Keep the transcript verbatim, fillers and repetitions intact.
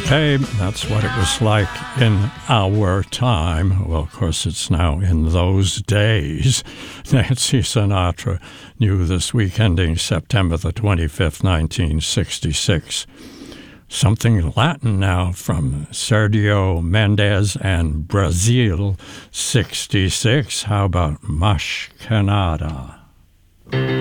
Okay, that's what it was like in our time. Well, of course, it's now in those days. Nancy Sinatra knew this week ending September the twenty-fifth, nineteen sixty-six. Something Latin now from Sergio Mendes and Brazil sixty-six. How about Mas Canada?